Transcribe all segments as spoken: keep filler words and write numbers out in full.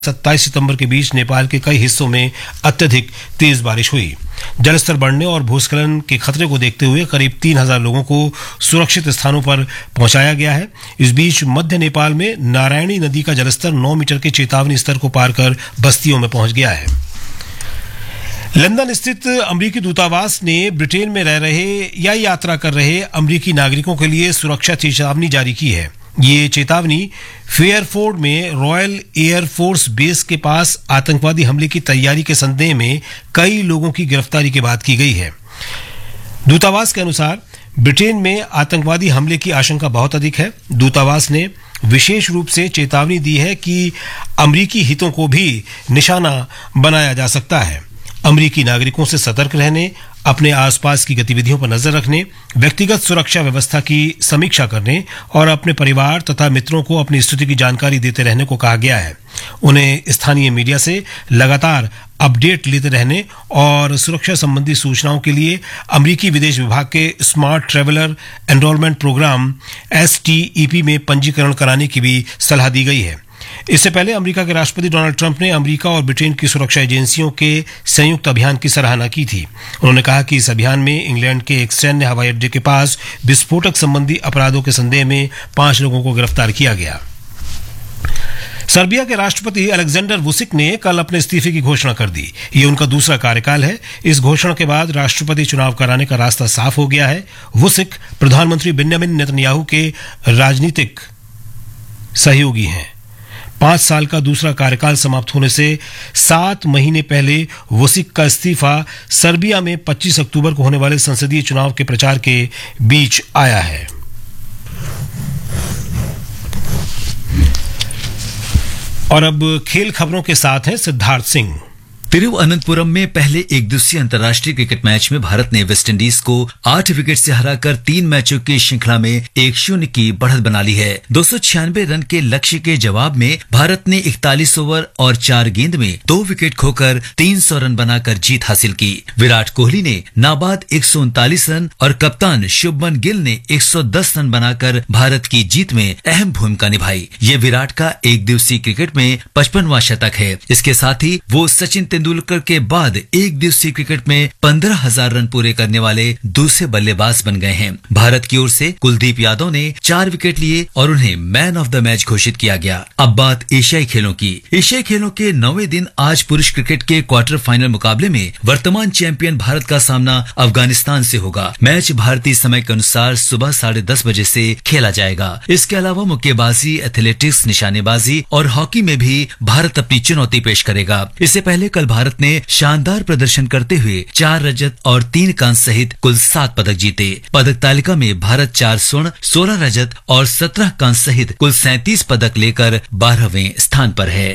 सत्ताईस सितंबर के बीच नेपाल के कई हिस्सों में अत्यधिक तेज बारिश हुई। जलस्तर बढ़ने और भूस्खलन के खतरे को देखते हुए करीब तीन हजार लोगों को सुरक्षित स्थानों पर पहुंचाया गया है। इस बीच मध्य नेपाल में नारायणी नदी का जलस्तर नौ मीटर के चेतावनी स्तर को पार कर बस्तियों में पहुंच गया है। लंदन स्थित अमेरिकी दूतावास ने ब्रिटेन में रह रहे या यात्रा कर रहे अमेरिकी नागरिकों के लिए सुरक्षा चेतावनी जारी की है। ये चेतावनी फेयरफोर्ड में रॉयल एयर फोर्स बेस के पास आतंकवादी हमले की तैयारी के संदेह में कई लोगों की गिरफ्तारी के बाद की गई है। दूतावास के अनुसार ब्रिटेन में आतंकवादी हमले की आशंका बहुत अधिक है। दूतावास ने विशेष रूप से चेतावनी दी है कि अमेरिकी हितों को भी निशाना बनाया जा सकता है। अमेरिकी नागरिकों से सतर्क रहने, अपने आसपास की गतिविधियों पर नजर रखने, व्यक्तिगत सुरक्षा व्यवस्था की समीक्षा करने और अपने परिवार तथा मित्रों को अपनी स्थिति की जानकारी देते रहने को कहा गया है। उन्हें स्थानीय मीडिया से लगातार अपडेट लेते रहने और सुरक्षा संबंधी सूचनाओं के लिए अमेरिकी विदेश विभाग के smart traveller enrolment programme S T E P में पंजीकरण कराने की भी सलाह दी गई है। इससे पहले अमेरिका के राष्ट्रपति डोनाल्ड ट्रंप ने अमेरिका और ब्रिटेन की सुरक्षा एजेंसियों के संयुक्त अभियान की सराहना की थी। उन्होंने कहा कि इस अभियान में इंग्लैंड के एक सैन्य हवाई अड्डे के पास विस्फोटक संबंधी अपराधों के संदेह में पांच लोगों को गिरफ्तार किया गया। सर्बिया के राष्ट्रपति अलेक्जेंडर वुसिक ने कल अपने इस्तीफे की घोषणा कर दी। ये उनका दूसरा कार्यकाल है। इस घोषणा के बाद राष्ट्रपति चुनाव कराने का रास्ता साफ हो गया है। वुसिक प्रधानमंत्री बेन्यामिन नेतन्याहू के राजनीतिक सहयोगी हैं। पांच साल का दूसरा कार्यकाल समाप्त होने से सात महीने पहले वुसिक का इस्तीफा सर्बिया में पच्चीस अक्टूबर को होने वाले संसदीय चुनाव के प्रचार के बीच आया है। और अब खेल खबरों के साथ हैं सिद्धार्थ सिंह। तिरुवनंतपुरम में पहले एक दिवसीय अंतर्राष्ट्रीय क्रिकेट मैच में भारत ने वेस्टइंडीज को आठ विकेट से हराकर तीन मैचों की श्रृंखला में एक शून्य की बढ़त बना ली है। दो सौ छियानवे रन के लक्ष्य के जवाब में भारत ने इकतालीस ओवर और चार गेंद में दो विकेट खोकर तीन सौ रन बनाकर जीत हासिल की। विराट कोहली ने नाबाद एक सौ उनतालीस रन और कप्तान शुभमन गिल ने एक सौ दस रन बनाकर भारत की जीत में अहम भूमिका निभाई। ये विराट का एक दिवसीय क्रिकेट में पचपनवां शतक है। इसके साथ ही वो सचिन तेंदुलकर के बाद एक दिवसीय क्रिकेट में पंद्रह हजार रन पूरे करने वाले दूसरे बल्लेबाज बन गए हैं। भारत की ओर से कुलदीप यादव ने चार विकेट लिए और उन्हें मैन ऑफ द मैच घोषित किया गया। अब बात एशियाई खेलों की। एशियाई खेलों के नौवें दिन आज पुरुष क्रिकेट के क्वार्टर फाइनल मुकाबले में वर्तमान चैंपियन भारत का सामना अफगानिस्तान से होगा। मैच भारतीय समय के अनुसार सुबह साढ़े दस बजे से खेला जाएगा। इसके अलावा मुक्केबाजी, एथलेटिक्स, निशानेबाजी और हॉकी में भी भारत अपनी चुनौती पेश करेगा। इससे पहले कल भारत ने शानदार प्रदर्शन करते हुए चार रजत और तीन कांस्य सहित कुल सात पदक जीते। पदक तालिका में भारत चार स्वर्ण, सोलह रजत और सत्रह कांस्य सहित कुल सैंतीस पदक लेकर बारहवें स्थान पर है।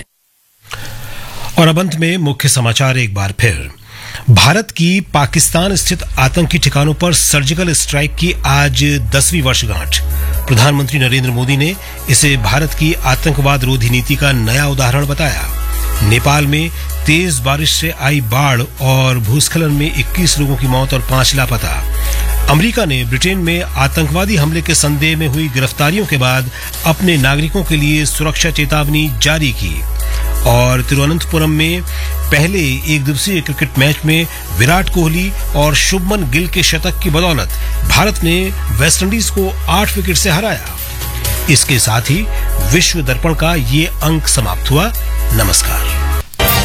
और अब अंत में मुख्य समाचार एक बार फिर। भारत की पाकिस्तान स्थित आतंकी ठिकानों पर सर्जिकल स्ट्राइक की आज दसवीं वर्षगांठ। प्रधानमंत्री नरेंद्र मोदी ने इसे भारत की आतंकवाद रोधी नीति का नया उदाहरण बताया। नेपाल में तेज बारिश से आई बाढ़ और भूस्खलन में इक्कीस लोगों की मौत और पांच लापता। अमेरिका ने ब्रिटेन में आतंकवादी हमले के संदेह में हुई गिरफ्तारियों के बाद अपने नागरिकों के लिए सुरक्षा चेतावनी जारी की। और तिरुवनंतपुरम में पहले एक दिवसीय क्रिकेट मैच में विराट कोहली और शुभमन गिल के शतक की बदौलत भारत ने वेस्टइंडीज को आठ विकेट से हराया। इसके साथ ही विश्व दर्पण का ये अंक समाप्त हुआ। नमस्कार।